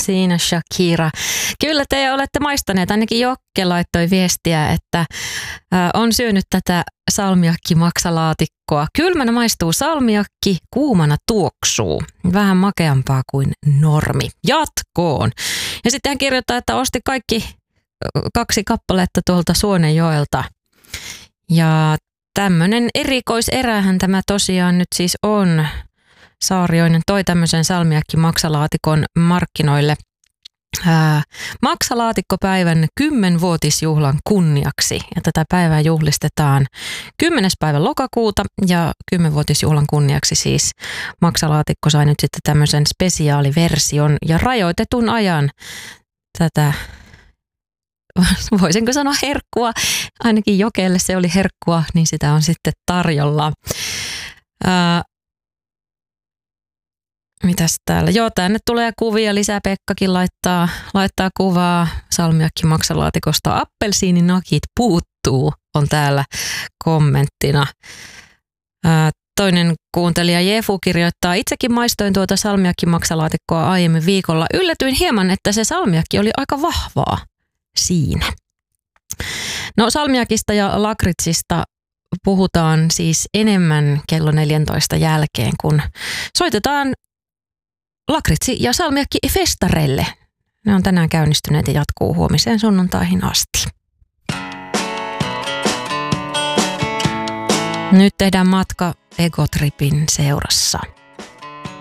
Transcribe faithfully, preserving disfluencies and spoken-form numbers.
siinä Shakira. Kyllä te olette maistaneet, ainakin Jokke laittoi viestiä, että ää, on syönyt tätä salmiakki-maksalaatikkoa. Kylmänä maistuu salmiakki, kuumana tuoksuu. Vähän makeampaa kuin normi. Jatkoon. Ja sitten hän kirjoittaa, että osti kaikki kaksi kappaletta tuolta Suonenjoelta. Ja tämmöinen erikoiserähän tämä tosiaan nyt siis on. Saarioinen toi tämmöisen salmiakki-maksalaatikon markkinoille ää, maksalaatikkopäivän kymmenvuotisjuhlan kunniaksi. Ja tätä päivää juhlistetaan kymmenes päivä lokakuuta ja kymmenvuotisjuhlan kunniaksi siis maksalaatikko sai nyt sitten tämmöisen spesiaaliversion ja rajoitetun ajan tätä, voisinko sanoa herkkua, ainakin Jokelle se oli herkkua, niin sitä on sitten tarjolla. Ää, Mitäs täällä? Joo, tänne tulee kuvia. Lisää Pekkakin laittaa, laittaa kuvaa salmiakki-maksalaatikosta. Appelsiininakit puuttuu, on täällä kommenttina. Ää, toinen kuuntelija Jefu kirjoittaa, itsekin maistoin tuota salmiakki-maksalaatikkoa aiemmin viikolla. Yllätyin hieman, että se salmiakki oli aika vahvaa siinä. No salmiakista ja lakritsista puhutaan siis enemmän kello neljäntoista jälkeen, kun soitetaan lakritsi- ja salmiakki-festareille. Ne on tänään käynnistyneet ja jatkuu huomiseen sunnuntaihin asti. Nyt tehdään matka Egotripin seurassa.